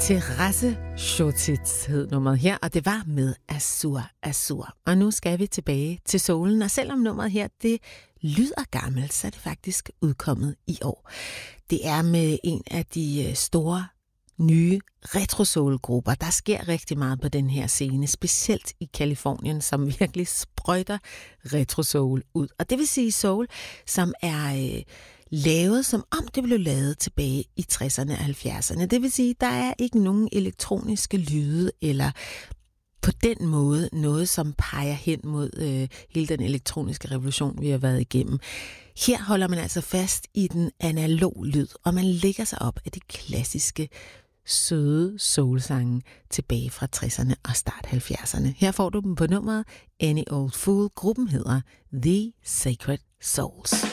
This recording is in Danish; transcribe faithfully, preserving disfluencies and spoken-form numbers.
Terrasse Shortits hed nummeret her, og det var med Azur Azur. Og nu skal vi tilbage til solen, og selvom nummeret her, det lyder gammelt, så er det faktisk udkommet i år. Det er med en af de store, nye retro-soul-grupper. Der sker rigtig meget på den her scene, specielt i Californien, som virkelig sprøjter retro-soul ud. Og det vil sige soul, som er øh, lavet, som om det blev lavet tilbage i tresserne og halvfjerdserne. Det vil sige, der er ikke nogen elektroniske lyde eller på den måde noget, som peger hen mod øh, hele den elektroniske revolution, vi har været igennem. Her holder man altså fast i den analog lyd, og man lægger sig op af de klassiske søde soulsange tilbage fra tresserne og start halvfjerdserne. Her får du dem på nummeret Any Old Fool. Gruppen hedder The Sacred Souls.